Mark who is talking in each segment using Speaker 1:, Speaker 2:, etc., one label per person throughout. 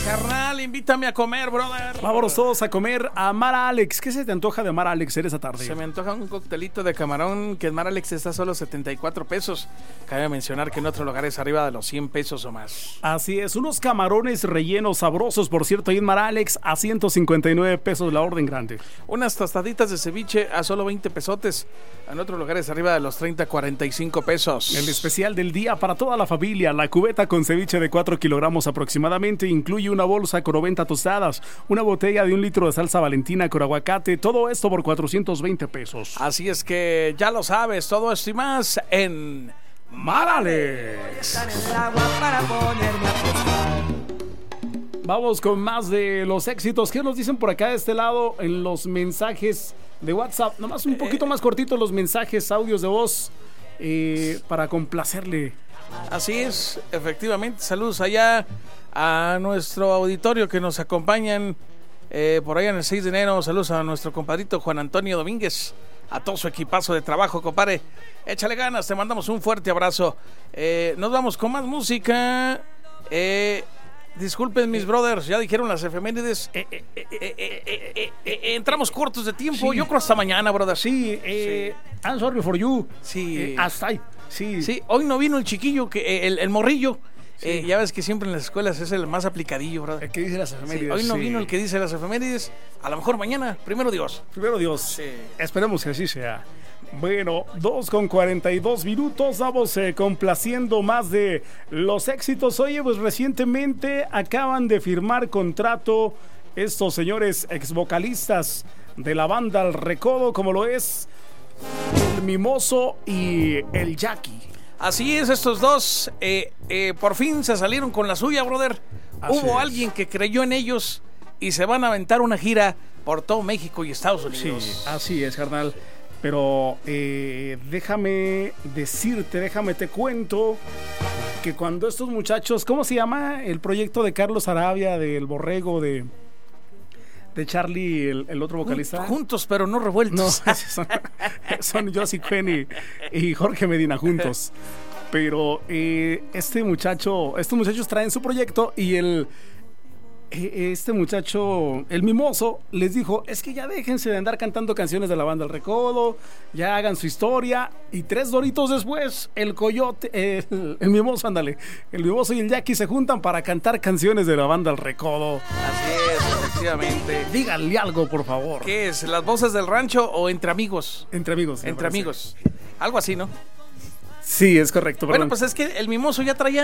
Speaker 1: Carnal, invítame a comer, brother.
Speaker 2: Vámonos todos a comer a Mar Alex. ¿Qué se te antoja de Mar Alex en esa tarde?
Speaker 1: Se me antoja un coctelito de camarón que en Mar Alex está solo 74 pesos. Cabe mencionar que en otros lugares arriba de los 100 pesos o más.
Speaker 2: Así es, unos camarones rellenos sabrosos, por cierto, ahí en Mar Alex a 159 pesos la orden grande.
Speaker 1: Unas tostaditas de ceviche a solo 20 pesotes. En otros lugares arriba de los 30, 45 pesos.
Speaker 2: El especial del día para toda la familia, la cubeta con ceviche de 4 kilogramos aproximadamente, incluye una bolsa con 90 tostadas, una botella de 1 litro de salsa Valentina con aguacate, todo esto por 420 pesos.
Speaker 1: Así es que ya lo sabes, todo esto y más en Mar Alex.
Speaker 2: Vamos con más de los éxitos. ¿Qué nos dicen por acá de este lado en los mensajes de WhatsApp? Nomás un poquito más cortitos los mensajes, audios de voz, para complacerle.
Speaker 1: Así es, efectivamente. Saludos allá a nuestro auditorio que nos acompañan por allá en el 6 de enero. Saludos a nuestro compadrito Juan Antonio Domínguez, a todo su equipazo de trabajo, compadre. Échale ganas, te mandamos un fuerte abrazo. Nos vamos con más música. Disculpen mis brothers, ya dijeron las efemérides. Entramos cortos de tiempo.
Speaker 2: Sí.
Speaker 1: Yo creo hasta mañana, brother.
Speaker 2: Sí, I'm sorry for you.
Speaker 1: Sí.
Speaker 2: Hasta ahí. Sí.
Speaker 1: Sí, hoy no vino el chiquillo, que el morrillo. Sí. Ya ves que siempre en las escuelas es el más aplicadillo, brother.
Speaker 2: El que dice las efemérides.
Speaker 1: Sí, hoy no vino el que dice las efemérides. A lo mejor mañana, primero Dios.
Speaker 2: Primero Dios.
Speaker 1: Sí.
Speaker 2: Esperemos que así sea. Bueno, 2:42. Vamos complaciendo más de los éxitos. Oye, pues recientemente acaban de firmar contrato estos señores ex vocalistas de la banda El Recodo, como lo es el Mimoso y el Jackie.
Speaker 1: Así es, estos dos por fin se salieron con la suya, brother. Hubo alguien que creyó en ellos y se van a aventar una gira por todo México y Estados Unidos.
Speaker 2: Sí, así es, carnal. Pero déjame te cuento que cuando estos muchachos, ¿cómo se llama el proyecto de Carlos Arabia, del Borrego, de Charlie, el otro vocalista?
Speaker 1: Juntos pero no revueltos.
Speaker 2: No, son Josie Quinn y Jorge Medina juntos. Pero estos muchachos traen su proyecto y este muchacho, el Mimoso, les dijo: es que ya déjense de andar cantando canciones de la banda El Recodo, ya hagan su historia. Y 3 doritos después, el Coyote, el Mimoso, ándale, el Mimoso y el Jackie se juntan para cantar canciones de la banda El Recodo.
Speaker 1: Así es, efectivamente.
Speaker 2: Díganle algo, por favor.
Speaker 1: ¿Qué es? ¿Las voces del rancho o entre amigos?
Speaker 2: Entre amigos.
Speaker 1: Entre amigos. Algo así, ¿no?
Speaker 2: Sí, es correcto.
Speaker 1: Bueno, pues es que el Mimoso ya traía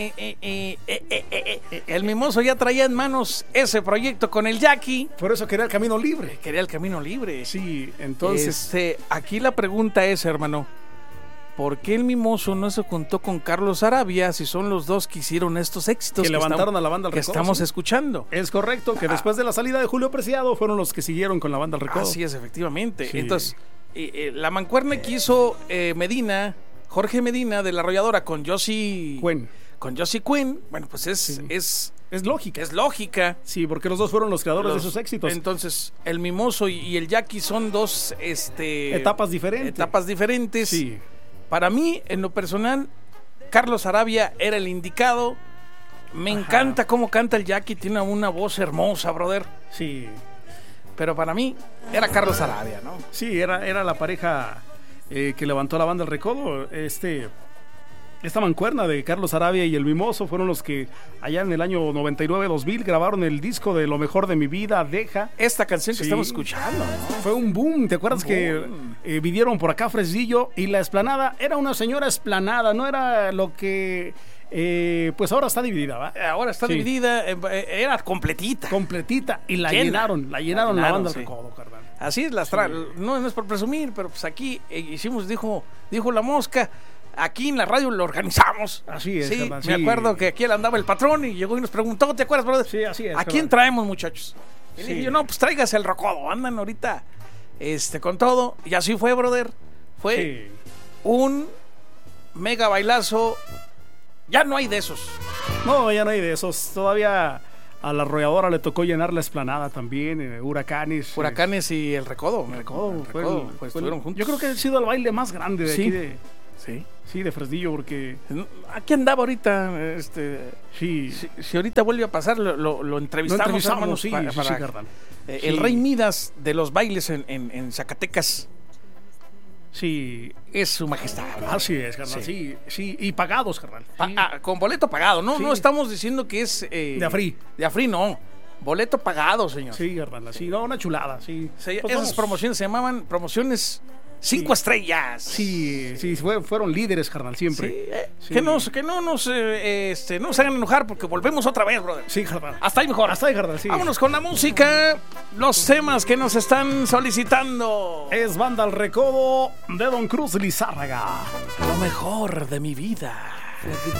Speaker 1: en manos ese proyecto con el Jackie.
Speaker 2: Por eso quería el camino libre.
Speaker 1: Quería el camino libre.
Speaker 2: Sí, entonces
Speaker 1: aquí la pregunta es, hermano, ¿por qué el Mimoso no se juntó con Carlos Arabia si son los dos que hicieron estos éxitos
Speaker 2: que levantaron a la banda El Recodo,
Speaker 1: que estamos escuchando?
Speaker 2: Es correcto, que después de la salida de Julio Preciado fueron los que siguieron con la banda El Recodo.
Speaker 1: Así es, efectivamente.
Speaker 2: Sí.
Speaker 1: Entonces, la mancuerna que hizo Jorge Medina de La Arrolladora con Josie
Speaker 2: Quinn.
Speaker 1: Bueno, pues es
Speaker 2: lógica.
Speaker 1: Es lógica.
Speaker 2: Sí, porque los dos fueron los creadores de esos éxitos.
Speaker 1: Entonces, el Mimoso y el Jackie son dos
Speaker 2: etapas
Speaker 1: diferentes.
Speaker 2: Sí.
Speaker 1: Para mí, en lo personal, Carlos Arabia era el indicado. Me encanta cómo canta el Jackie, tiene una voz hermosa, brother.
Speaker 2: Sí.
Speaker 1: Pero para mí era Carlos Arabia, ¿no?
Speaker 2: Sí, era la pareja que levantó la banda El Recodo. Esta mancuerna de Carlos Arabia y el Mimoso fueron los que allá en el año 99-2000 grabaron el disco de Lo Mejor de Mi Vida, Deja.
Speaker 1: Esta canción que estamos escuchando, ¿no?
Speaker 2: Fue un boom. ¿Te acuerdas que vinieron por acá Fresillo y la explanada era una señora explanada? No era lo que pues ahora está dividida, ¿va?
Speaker 1: Ahora está dividida, era completita. Y
Speaker 2: la llenaron la banda El Recodo, carnal.
Speaker 1: Así es, no es por presumir, pero pues aquí hicimos, dijo la mosca. Aquí en la radio lo organizamos.
Speaker 2: Así es,
Speaker 1: sí,
Speaker 2: carnal,
Speaker 1: me acuerdo que aquí andaba el patrón y llegó y nos preguntó, ¿te acuerdas, brother?
Speaker 2: Sí, así es.
Speaker 1: ¿A quién traemos, muchachos? Y
Speaker 2: sí.
Speaker 1: le dije yo, no, pues tráigase el Recodo, andan ahorita con todo. Y así fue, brother. Fue un mega bailazo. Ya no hay de esos.
Speaker 2: No, ya no hay de esos. Todavía a La Arrolladora le tocó llenar la explanada también, Huracanes.
Speaker 1: Huracanes y el Recodo.
Speaker 2: El Recodo,
Speaker 1: pues estuvieron juntos.
Speaker 2: Yo creo que ha sido el baile más grande de aquí
Speaker 1: Sí.
Speaker 2: Sí, de Fresnillo, porque...
Speaker 1: Aquí andaba ahorita,
Speaker 2: Sí.
Speaker 1: si ahorita vuelve a pasar, lo entrevistamos, hermanos,
Speaker 2: sí,
Speaker 1: para,
Speaker 2: sí, carnal.
Speaker 1: el Rey Midas de los bailes en Zacatecas.
Speaker 2: Sí.
Speaker 1: Es su majestad.
Speaker 2: Así es, carnal. Sí, sí. Y pagados, carnal. Sí.
Speaker 1: Con boleto pagado, ¿no?
Speaker 2: Sí.
Speaker 1: No estamos diciendo que es...
Speaker 2: De Afri.
Speaker 1: De Afri, no. Boleto pagado, señor.
Speaker 2: Sí, carnal. Sí, no, una chulada, sí.
Speaker 1: Pues esas
Speaker 2: vamos.
Speaker 1: promociones se llamaban promociones 5 estrellas.
Speaker 2: Sí, sí, fueron líderes, carnal, siempre.
Speaker 1: Sí, que no nos hagan enojar porque volvemos otra vez, brother.
Speaker 2: Sí, carnal.
Speaker 1: Hasta ahí mejor.
Speaker 2: Hasta ahí, carnal, sí.
Speaker 1: Vámonos con la música, los temas que nos están solicitando.
Speaker 2: Es Banda El Recodo de Don Cruz Lizárraga.
Speaker 1: Lo mejor de mi vida.